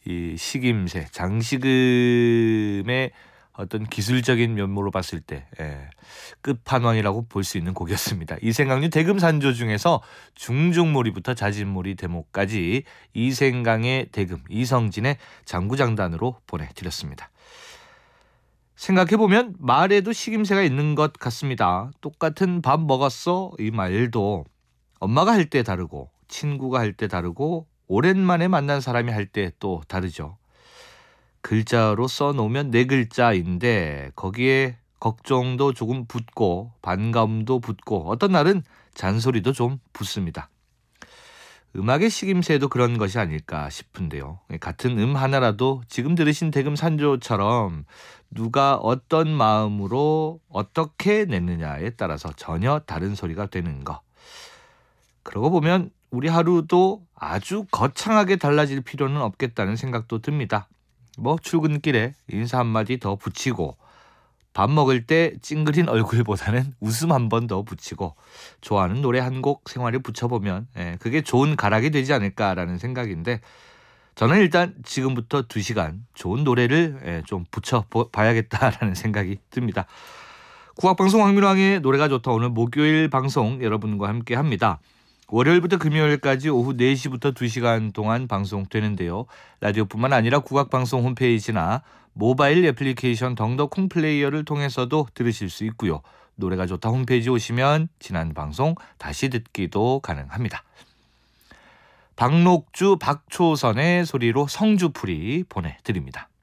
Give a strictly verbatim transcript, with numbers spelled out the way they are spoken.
이 식임새, 장식음의 어떤 기술적인 면모로 봤을 때 예, 끝판왕이라고 볼 수 있는 곡이었습니다. 이생강류 대금산조 중에서 중중모리부터 자진모리 대목까지 이생강의 대금, 이성진의 장구장단으로 보내드렸습니다. 생각해보면 말에도 식임새가 있는 것 같습니다. 똑같은 밥 먹었어? 이 말도 엄마가 할 때 다르고 친구가 할 때 다르고 오랜만에 만난 사람이 할 때 또 다르죠. 글자로 써놓으면 네 글자인데 거기에 걱정도 조금 붙고 반감도 붙고 어떤 날은 잔소리도 좀 붙습니다. 음악의 식임새도 그런 것이 아닐까 싶은데요. 같은 음 하나라도 지금 들으신 대금산조처럼 누가 어떤 마음으로 어떻게 냈느냐에 따라서 전혀 다른 소리가 되는 거. 그러고 보면 우리 하루도 아주 거창하게 달라질 필요는 없겠다는 생각도 듭니다. 뭐 출근길에 인사 한마디 더 붙이고 밥 먹을 때 찡그린 얼굴보다는 웃음 한 번 더 붙이고 좋아하는 노래 한 곡 생활에 붙여보면 예, 그게 좋은 가락이 되지 않을까라는 생각인데 저는 일단 지금부터 두 시간 좋은 노래를 예, 좀 붙여봐야겠다라는 생각이 듭니다. 국악방송 황민왕의 노래가 좋다. 오늘 목요일 방송 여러분과 함께 합니다. 월요일부터 금요일까지 오후 네 시부터 두 시간 동안 방송되는데요. 라디오뿐만 아니라 국악방송 홈페이지나 모바일 애플리케이션 덩더 콩플레이어를 통해서도 들으실 수 있고요. 노래가 좋다 홈페이지 오시면 지난 방송 다시 듣기도 가능합니다. 박록주, 박초선의 소리로 성주풀이 보내드립니다.